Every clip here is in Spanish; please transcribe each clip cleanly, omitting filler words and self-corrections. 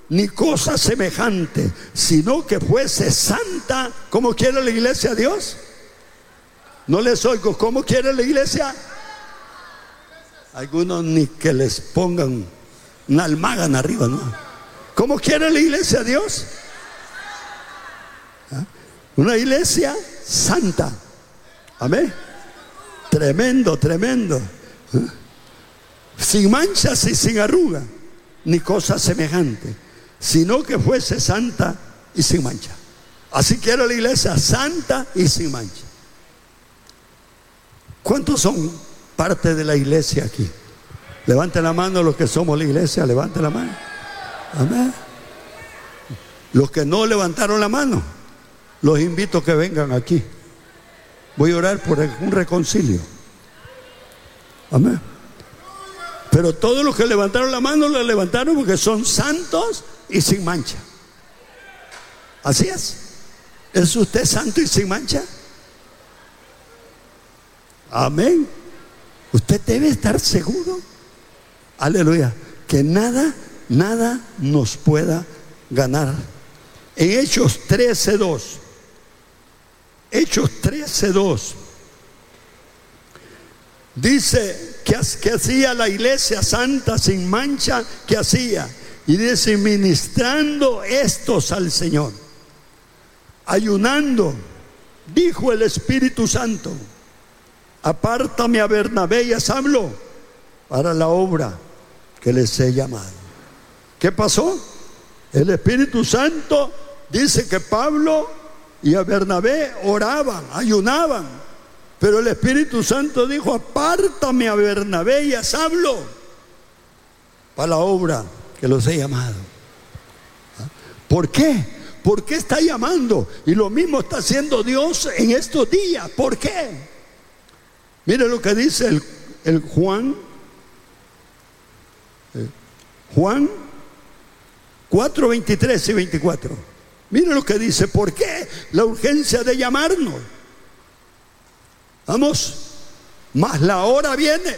ni cosa semejante, sino que fuese santa. ¿Cómo quiere la iglesia a Dios? No les oigo. ¿Cómo quiere la iglesia? Algunos ni que les pongan una almágana arriba, ¿no? ¿Cómo quiere la iglesia a Dios? ¿Ah? Una iglesia santa. Amén. Tremendo, tremendo. ¿Ah? Sin manchas y sin arruga, ni cosa semejante, sino que fuese santa y sin mancha. Así quiere la iglesia, santa y sin mancha. ¿Cuántos son parte de la iglesia aquí? Levanten la mano los que somos la iglesia, levanten la mano. Amén. Los que no levantaron la mano, los invito a que vengan aquí. Voy a orar por un reconcilio. Amén. Pero todos los que levantaron la mano, la levantaron porque son santos y sin mancha. Así es. ¿Es usted santo y sin mancha? Amén. Usted debe estar seguro, aleluya, que nada nos pueda ganar. En Hechos 13:2, Hechos 13:2 dice que hacía la iglesia santa sin mancha, que hacía, y dice, ministrando estos al Señor, ayunando, dijo el Espíritu Santo, apártame a Bernabé y a Saulo para la obra que les he llamado. ¿Qué pasó? El Espíritu Santo dice que Pablo y a Bernabé oraban, ayunaban, pero el Espíritu Santo dijo, apártame a Bernabé y a Saulo para la obra que los he llamado. ¿Por qué? ¿Por qué está llamando? Y lo mismo está haciendo Dios en estos días. ¿Por qué? Mire lo que dice el Juan 4:23 y 24. Mire lo que dice. ¿Por qué la urgencia de llamarnos? Vamos, mas la hora viene,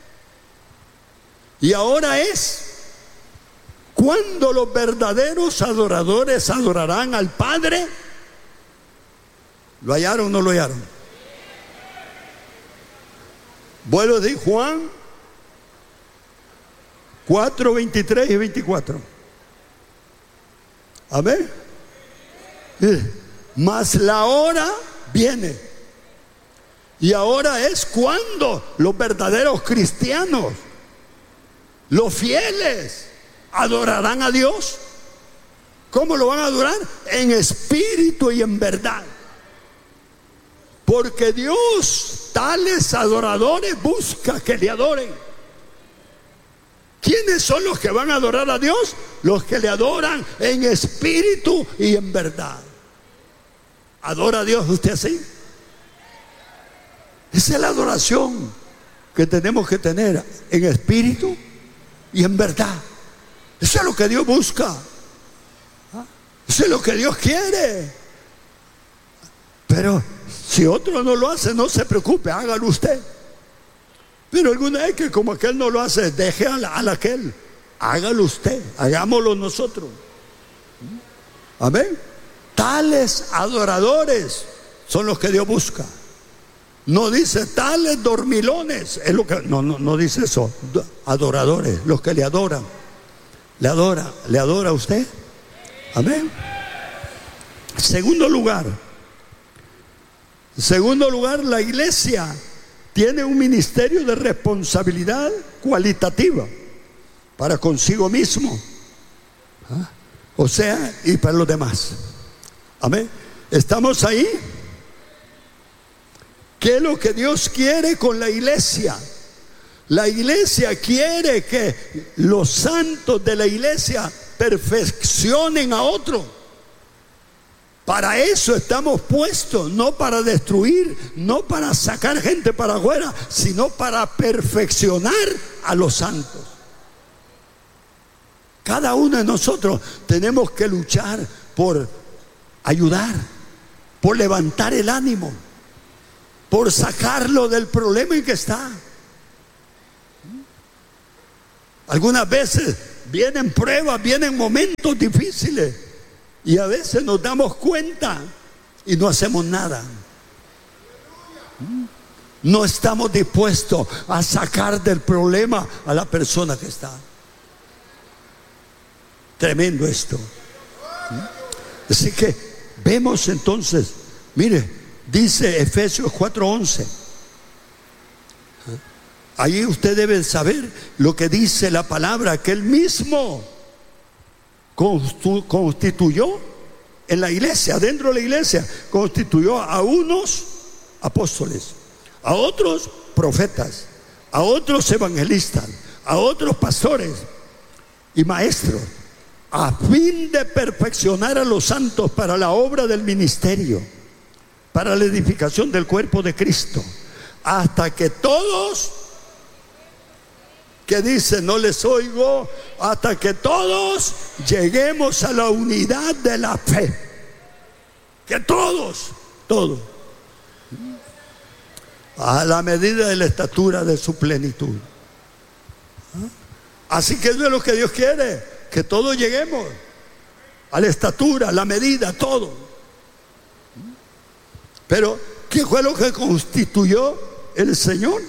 y ahora es cuando los verdaderos adoradores adorarán al Padre. ¿Lo hallaron o no lo hallaron? Vuelvo a decir, Juan 4:23 y 24. A ver. Mas la hora viene, y ahora es cuando los verdaderos cristianos, los fieles, adorarán a Dios. ¿Cómo lo van a adorar? En espíritu y en verdad. Porque Dios tales adoradores busca que le adoren. ¿Quiénes son los que van a adorar a Dios? Los que le adoran en espíritu y en verdad. ¿Adora a Dios usted así? Esa es la adoración que tenemos que tener, en espíritu y en verdad. Eso es lo que Dios busca. Eso es lo que Dios quiere. Pero si otro no lo hace, no se preocupe, hágalo usted. Pero alguna vez que como aquel no lo hace, deje al aquel. Hágalo usted, hagámoslo nosotros. Amén. Tales adoradores son los que Dios busca. No dice tales dormilones, es lo que no dice eso. Adoradores, los que le adoran. ¿Le adora a usted? Amén. Segundo lugar, la iglesia tiene un ministerio de responsabilidad cualitativa para consigo mismo, o sea, y para los demás. Amén. ¿Estamos ahí? ¿Qué es lo que Dios quiere con la iglesia? La iglesia quiere que los santos de la iglesia perfeccionen a otro. Para eso estamos puestos, no para destruir, no para sacar gente para afuera, sino para perfeccionar a los santos. Cada uno de nosotros tenemos que luchar por ayudar, por levantar el ánimo, por sacarlo del problema en que está. Algunas veces vienen pruebas, vienen momentos difíciles. Y a veces nos damos cuenta y no hacemos nada. No estamos dispuestos a sacar del problema a la persona que está. Tremendo esto. Así que vemos entonces, mire, dice Efesios 4:11. Ahí usted debe saber lo que dice la palabra, que Él mismo constituyó en la iglesia, dentro de la iglesia, constituyó a unos apóstoles, a otros profetas, a otros evangelistas, a otros pastores y maestros, a fin de perfeccionar a los santos para la obra del ministerio, para la edificación del cuerpo de Cristo, hasta que todos, que dice, no les oigo, hasta que todos lleguemos a la unidad de la fe. Que todos, a la medida de la estatura de su plenitud. Así que eso es lo que Dios quiere, que todos lleguemos a la estatura, a la medida, todo. Pero ¿qué fue lo que constituyó el Señor?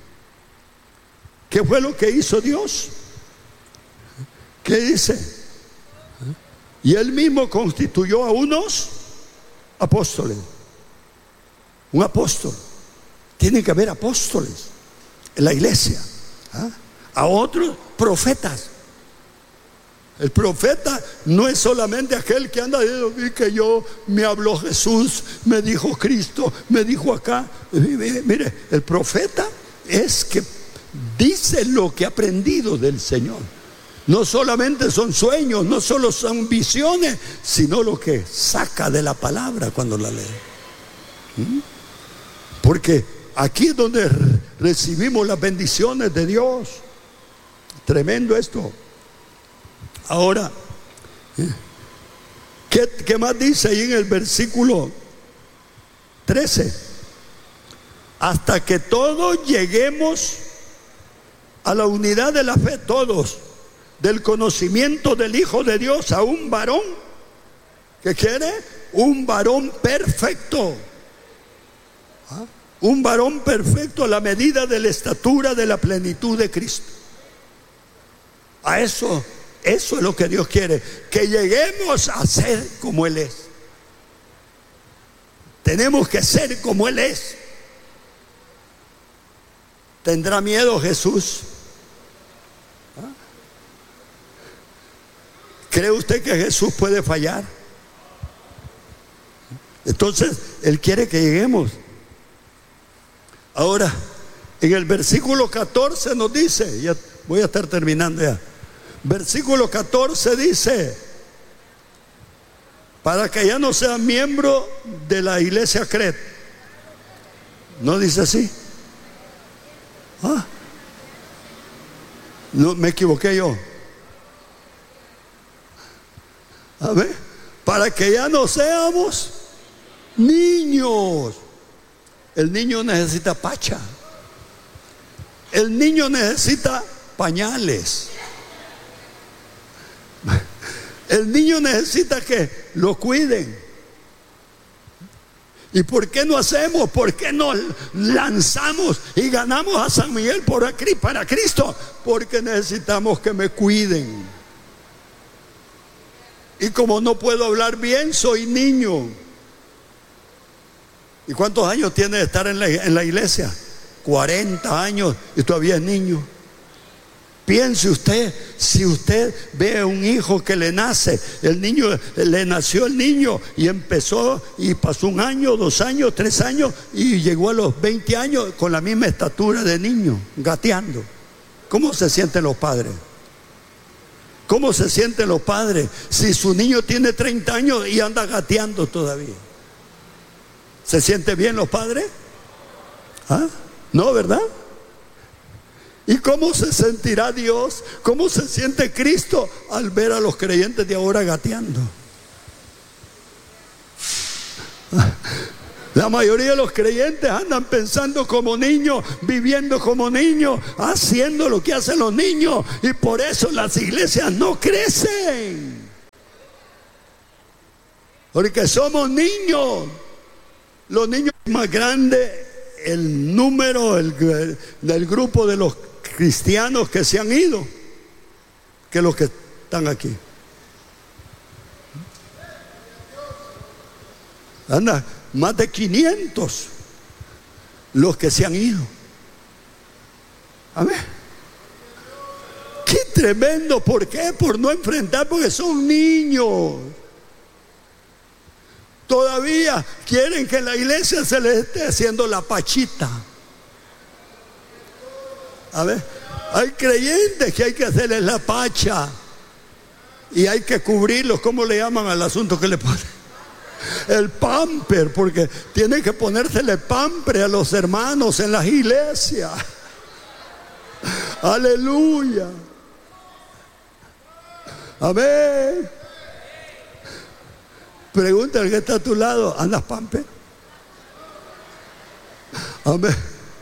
¿Qué fue lo que hizo Dios? ¿Qué dice? Y Él mismo constituyó a unos apóstoles. Un apóstol. Tiene que haber apóstoles en la iglesia. A otros profetas. El profeta no es solamente aquel que anda diciendo que yo me habló Jesús, me dijo Cristo, me dijo acá. Mire, el profeta es que dice lo que ha aprendido del Señor. No solamente son sueños, no solo son visiones, sino lo que saca de la palabra cuando la lee. Porque aquí es donde recibimos las bendiciones de Dios. Tremendo esto. Ahora, ¿qué más dice ahí en el versículo 13? Hasta que todos lleguemos a la unidad de la fe, todos, del conocimiento del Hijo de Dios, a un varón que quiere un varón perfecto. Un varón perfecto a la medida de la estatura de la plenitud de Cristo. A eso es lo que Dios quiere, que lleguemos a ser como Él es. Tenemos que ser como Él es. ¿Tendrá miedo Jesús? ¿Cree usted que Jesús puede fallar? Entonces, Él quiere que lleguemos. Ahora, en el versículo 14 nos dice, ya voy a estar terminando ya. Versículo 14 dice, para que ya no sea miembro de la iglesia Cret. ¿No dice así? No, me equivoqué yo. A ver, para que ya no seamos niños. El niño necesita pacha. El niño necesita pañales. El niño necesita que lo cuiden. ¿Y por qué no hacemos? ¿Por qué no lanzamos y ganamos a San Miguel para Cristo? Porque necesitamos que me cuiden. Y como no puedo hablar bien, soy niño. ¿Y cuántos años tiene de estar en la iglesia? 40 años y todavía es niño. Piense usted, si usted ve a un hijo que le nace, el niño, le nació el niño y empezó y pasó 1 año, 2 años, 3 años y llegó a los 20 años con la misma estatura de niño, gateando. ¿Cómo se sienten los padres? ¿Cómo se sienten los padres si su niño tiene 30 años y anda gateando todavía? ¿Se sienten bien los padres? ¿No, verdad? ¿Y cómo se sentirá Dios? ¿Cómo se siente Cristo al ver a los creyentes de ahora gateando? La mayoría de los creyentes andan pensando como niños, viviendo como niños, haciendo lo que hacen los niños, y por eso las iglesias no crecen. Porque somos niños. Los niños más grandes, el número del grupo de los cristianos que se han ido, que los que están aquí. Anda, más de 500 los que se han ido. A ver, qué tremendo. ¿Por qué? Por no enfrentar, porque son niños. Todavía quieren que la iglesia se les esté haciendo la pachita. A ver, hay creyentes que hay que hacerles la pacha y hay que cubrirlos. ¿Cómo le llaman al asunto que le ponen? El pamper, porque tiene que ponérsele pamper a los hermanos en las iglesias. Aleluya. Amén. Pregunta al que está a tu lado, ¿andas pamper? Amén.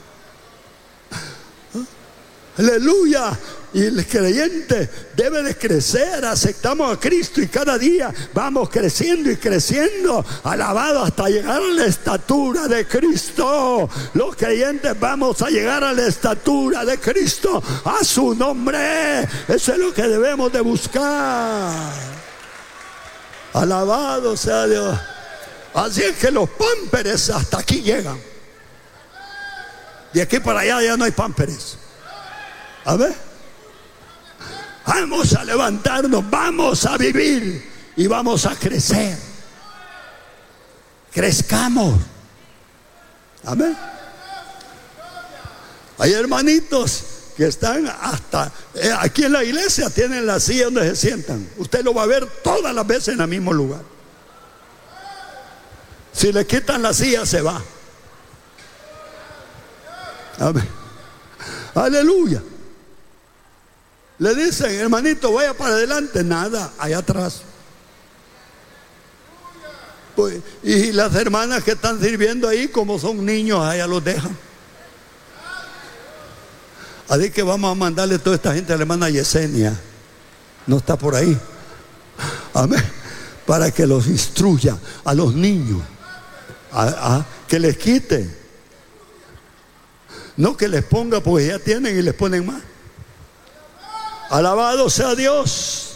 Aleluya. Y el creyente debe de crecer. Aceptamos a Cristo y cada día vamos creciendo y creciendo, alabado hasta llegar a la estatura de Cristo. Los creyentes vamos a llegar a la estatura de Cristo, a su nombre. Eso es lo que debemos de buscar. Alabado sea Dios. Así es que los pámperes hasta aquí llegan. De aquí para allá ya no hay pámperes. A ver, vamos a levantarnos, vamos a vivir y vamos a crecer. Crezcamos. Amén. Hay hermanitos que están hasta aquí en la iglesia, tienen la silla donde se sientan. Usted lo va a ver todas las veces en el mismo lugar. Si le quitan la silla, se va. Amén. Aleluya. Le dicen, hermanito, vaya para adelante. Nada, allá atrás. Pues, y las hermanas que están sirviendo ahí, como son niños, allá los dejan. Así que vamos a mandarle toda esta gente a la hermana Yesenia. No está por ahí. Amén. Para que los instruya a los niños. Que les quite. No que les ponga, porque ya tienen y les ponen más. Alabado sea Dios.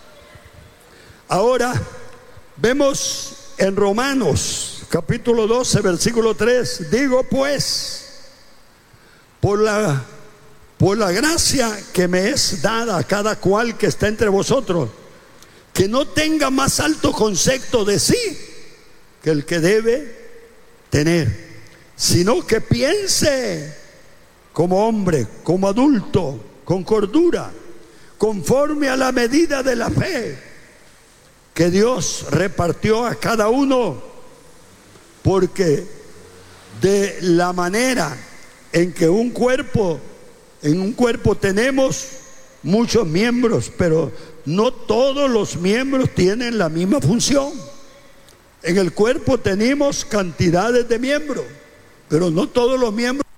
Ahora vemos en Romanos capítulo 12 versículo 3. Digo pues, por la gracia que me es dada a cada cual que está entre vosotros, que no tenga más alto concepto de sí que el que debe tener, sino que piense como hombre, como adulto, con cordura, conforme a la medida de la fe que Dios repartió a cada uno, porque de la manera en que en un cuerpo tenemos muchos miembros, pero no todos los miembros tienen la misma función. En el cuerpo tenemos cantidades de miembros, pero no todos los miembros